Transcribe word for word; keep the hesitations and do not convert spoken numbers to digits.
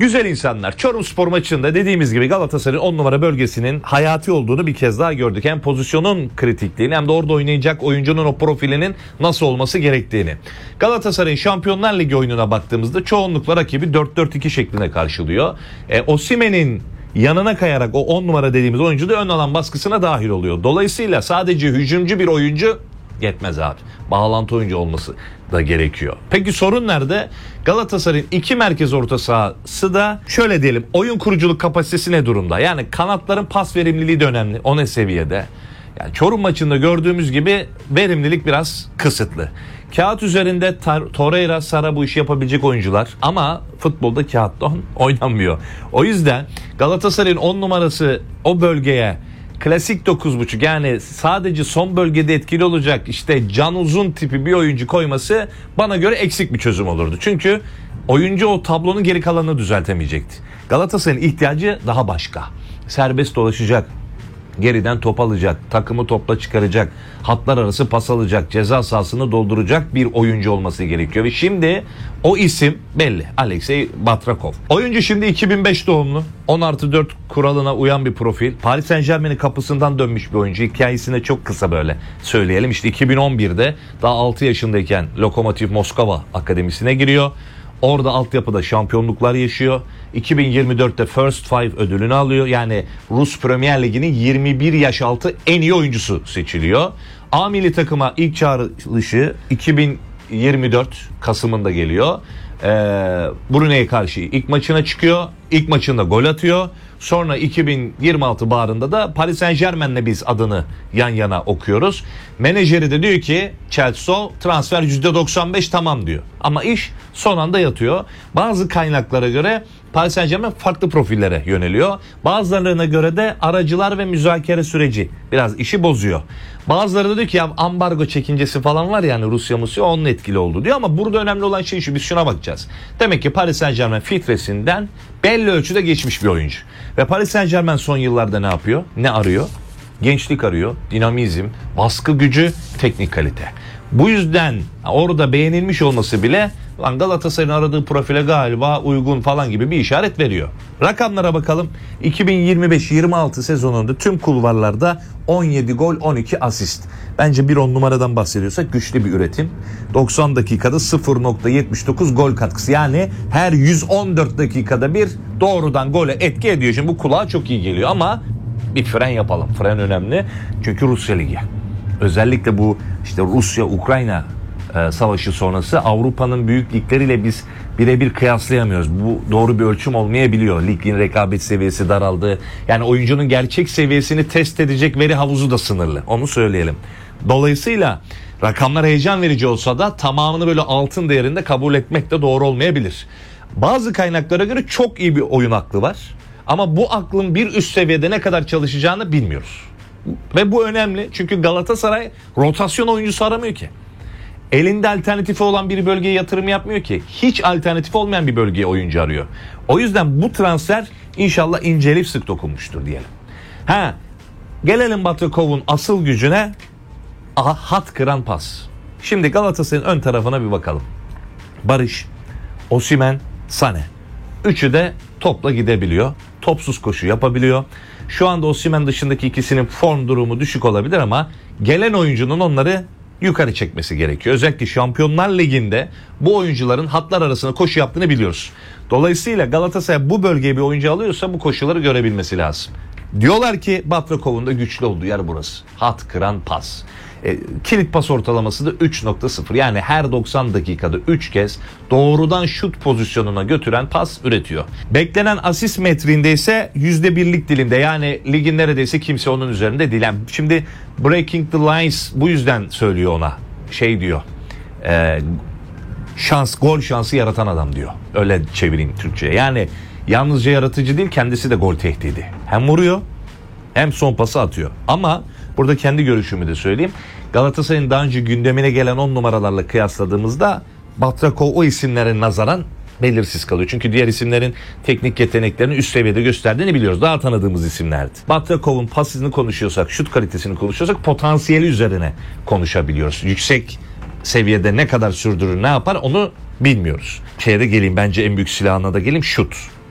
Güzel insanlar, Çorumspor maçında dediğimiz gibi Galatasaray'ın on numara bölgesinin hayati olduğunu bir kez daha gördük. Hem pozisyonun kritikliğini hem de orada oynayacak oyuncunun o profilinin nasıl olması gerektiğini. Galatasaray'ın Şampiyonlar Ligi oyununa baktığımızda çoğunlukla rakibi dört dört iki şeklinde karşılıyor. E, Osimhen'in yanına kayarak o on numara dediğimiz oyuncu da ön alan baskısına dahil oluyor. Dolayısıyla sadece hücumcu bir oyuncu yetmez abi. Bağlantı oyuncu olması da gerekiyor. Peki sorun nerede? Galatasaray'ın iki merkez orta sahası da şöyle diyelim, oyun kuruculuk kapasitesi ne durumda? Yani kanatların pas verimliliği de önemli. O ne seviyede? Yani Çorum maçında gördüğümüz gibi verimlilik biraz kısıtlı. Kağıt üzerinde Torreira, Sara bu işi yapabilecek oyuncular ama futbolda kağıtta oynanmıyor. O yüzden Galatasaray'ın on numarası o bölgeye klasik dokuz buçuk, yani sadece son bölgede etkili olacak işte Can Uzun tipi bir oyuncu koyması bana göre eksik bir çözüm olurdu. Çünkü oyuncu o tablonun geri kalanını düzeltemeyecekti. Galatasaray'ın ihtiyacı daha başka. Serbest dolaşacak, geriden top alacak, takımı topla çıkaracak, hatlar arası pas alacak, ceza sahasını dolduracak bir oyuncu olması gerekiyor. Ve şimdi o isim belli. Alexey Batrakov. Oyuncu şimdi iki bin beş doğumlu. on artı dört kuralına uyan bir profil. Paris Saint-Germain'in kapısından dönmüş bir oyuncu. Hikayesini çok kısa böyle söyleyelim. İşte iki bin on birde daha altı yaşındayken Lokomotiv Moskova Akademisi'ne giriyor. Orada altyapıda şampiyonluklar yaşıyor. iki bin yirmi dörtte First Five ödülünü alıyor. Yani Rus Premier Ligi'nin yirmi bir yaş altı en iyi oyuncusu seçiliyor. A milli takıma ilk çağrılışı iki bin yirmi dört Kasım'ında geliyor. Ee, Brunei'ye karşı ilk maçına çıkıyor. İlk maçında gol atıyor. Sonra iki bin yirmi altı baharında da Paris Saint-Germain'le biz adını yan yana okuyoruz. Menajeri de diyor ki Chelsea transfer yüzde doksan beş tamam diyor. Ama iş son anda yatıyor. Bazı kaynaklara göre Paris Saint-Germain farklı profillere yöneliyor. Bazılarına göre de aracılar ve müzakere süreci biraz işi bozuyor. Bazıları da diyor ki ya ambargo çekincesi falan var, yani Rusya Musya onun etkili oldu diyor. Ama burada önemli olan şey şu, biz şuna bakacağız. Demek ki Paris Saint-Germain filtresinden belli ölçüde geçmiş bir oyuncu. Ve Paris Saint-Germain son yıllarda ne yapıyor? Ne arıyor? Gençlik arıyor, dinamizm, baskı gücü, teknik kalite. Bu yüzden orada beğenilmiş olması bile lan Galatasaray'ın aradığı profile galiba uygun falan gibi bir işaret veriyor. Rakamlara bakalım. iki bin yirmi beş yirmi altı sezonunda tüm kulvarlarda on yedi gol, on iki asist. Bence bir on numaradan bahsediyorsak güçlü bir üretim. doksan dakikada sıfır virgül yetmiş dokuz gol katkısı. Yani her yüz on dört dakikada bir doğrudan gole etki ediyor. Şimdi bu kulağa çok iyi geliyor ama bir fren yapalım. Fren önemli. Çünkü Rusya Ligi. Özellikle bu işte Rusya-Ukrayna e, savaşı sonrası Avrupa'nın büyük ligleriyle biz birebir kıyaslayamıyoruz. Bu doğru bir ölçüm olmayabiliyor. Ligin rekabet seviyesi daraldı. Yani oyuncunun gerçek seviyesini test edecek veri havuzu da sınırlı. Onu söyleyelim. Dolayısıyla rakamlar heyecan verici olsa da tamamını böyle altın değerinde kabul etmek de doğru olmayabilir. Bazı kaynaklara göre çok iyi bir oyun aklı var. Ama bu aklın bir üst seviyede ne kadar çalışacağını bilmiyoruz. Ve bu önemli çünkü Galatasaray rotasyon oyuncusu aramıyor ki. Elinde alternatifi olan bir bölgeye yatırım yapmıyor ki. Hiç alternatif olmayan bir bölgeye oyuncu arıyor. O yüzden bu transfer inşallah inceleyip sık dokunmuştur diyelim. Ha, gelelim Batrakov'un asıl gücüne. Aha, hat kıran pas. Şimdi Galatasaray'ın ön tarafına bir bakalım. Barış, Osimhen, Sané. Üçü de topla gidebiliyor. Topsuz koşu yapabiliyor. Şu anda Osimhen dışındaki ikisinin form durumu düşük olabilir ama gelen oyuncunun onları yukarı çekmesi gerekiyor. Özellikle Şampiyonlar Ligi'nde bu oyuncuların hatlar arasında koşu yaptığını biliyoruz. Dolayısıyla Galatasaray bu bölgeye bir oyuncu alıyorsa bu koşuları görebilmesi lazım. Diyorlar ki Batrakov'un da güçlü olduğu yer burası. Hat kıran pas. E, kilit pas ortalaması da üç nokta sıfır. Yani her doksan dakikada üç kez doğrudan şut pozisyonuna götüren pas üretiyor. Beklenen asist metriğinde ise yüzde birlik dilinde, yani ligin neredeyse kimse onun üzerinde değil. Yani şimdi breaking the lines bu yüzden söylüyor ona. Şey diyor. E, şans, gol şansı yaratan adam diyor. Öyle çevireyim Türkçe'ye. Yani yalnızca yaratıcı değil, kendisi de gol tehdidi. Hem vuruyor hem son pası atıyor. Ama burada kendi görüşümü de söyleyeyim. Galatasaray'ın daha önce gündemine gelen on numaralarla kıyasladığımızda Batrakov o isimlere nazaran belirsiz kalıyor. Çünkü diğer isimlerin teknik yeteneklerini üst seviyede gösterdiğini biliyoruz. Daha tanıdığımız isimlerdi. Batrakov'un pas hızını konuşuyorsak, şut kalitesini konuşuyorsak potansiyeli üzerine konuşabiliyoruz. Yüksek seviyede ne kadar sürdürür, ne yapar onu bilmiyoruz. Şeye de geleyim, bence en büyük silahına da geleyim, şut.